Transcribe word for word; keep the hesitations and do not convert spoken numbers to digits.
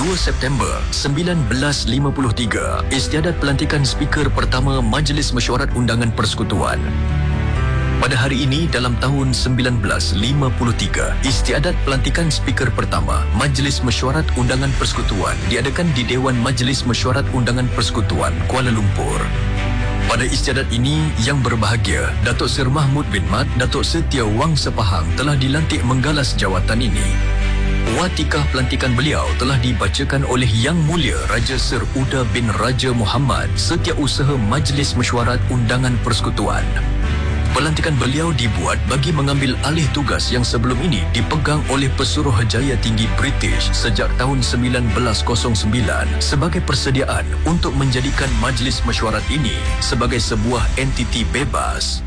dua September sembilan belas lima puluh tiga, istiadat pelantikan speaker pertama Majlis Mesyuarat Undangan Persekutuan. Pada hari ini dalam tahun sembilan belas lima puluh tiga, istiadat pelantikan speaker pertama Majlis Mesyuarat Undangan Persekutuan diadakan di Dewan Majlis Mesyuarat Undangan Persekutuan, Kuala Lumpur. Pada istiadat ini, yang berbahagia, Datuk Seri Mahmud bin Mat, Datuk Setia Wang Sepahang telah dilantik menggalas jawatan ini. Watikah pelantikan beliau telah dibacakan oleh Yang Mulia Raja Sir Uda bin Raja Muhammad, Setiausaha Majlis Mesyuarat Undangan Persekutuan. Pelantikan beliau dibuat bagi mengambil alih tugas yang sebelum ini dipegang oleh Pesuruhjaya Tinggi British sejak tahun sembilan belas kosong sembilan sebagai persediaan untuk menjadikan majlis mesyuarat ini sebagai sebuah entiti bebas.